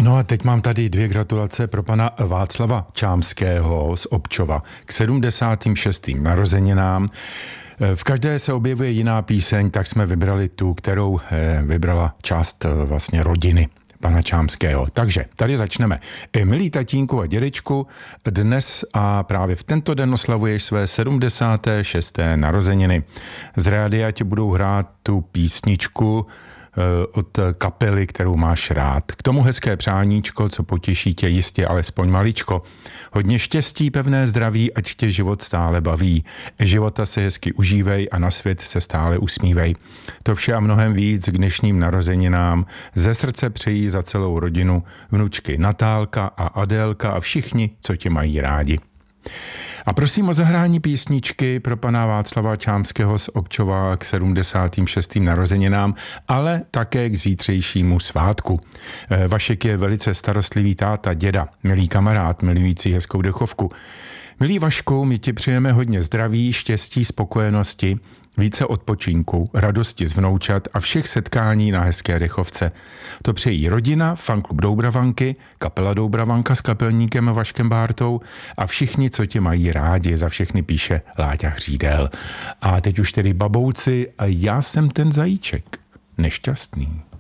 No a teď mám tady 2 gratulace pro pana Václava Čámského z Občova k 76. narozeninám. V každé se objevuje jiná píseň, tak jsme vybrali tu, kterou vybrala část vlastně rodiny pana Čámského. Takže tady začneme. Milí tatínku a dědečku, dnes a právě v tento den oslavuješ své 76. narozeniny. Z rádia ti budou hrát tu písničku od kapely, kterou máš rád. K tomu hezké přáníčko, co potěší tě jistě alespoň maličko. Hodně štěstí, pevné zdraví, ať tě život stále baví. Života se hezky užívej a na svět se stále usmívej. To vše a mnohem víc k dnešním narozeninám ze srdce přejí za celou rodinu vnučky Natálka a Adélka a všichni, co tě mají rádi. A prosím o zahrání písničky pro pana Václava Čámského z Občova k 76. narozeninám, ale také k zítřejšímu svátku. Vašek je velice starostlivý táta, děda, milý kamarád, milující hezkou dechovku. Milý Vašku, my ti přejeme hodně zdraví, štěstí, spokojenosti, více odpočinku, radosti z vnoučat a všech setkání na hezké dechovce. To přejí rodina, fanklub Doubravanky, kapela Doubravanka s kapelníkem Vaškem Bártou a všichni, co tě mají rádi, za všechny píše Láďa Hřídel. A teď už tedy babouci a já jsem ten zajíček. Nešťastný.